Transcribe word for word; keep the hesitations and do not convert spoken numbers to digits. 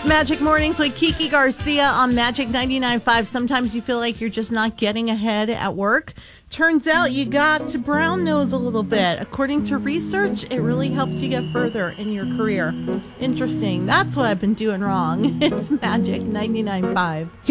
Magic Mornings with Kiki Garcia on Magic ninety-nine point five. Sometimes you feel like you're just not getting ahead at work. Turns out you got to brown nose a little bit. According to research, it really helps you get further in your career. Interesting. That's what I've been doing wrong. It's Magic ninety-nine point five.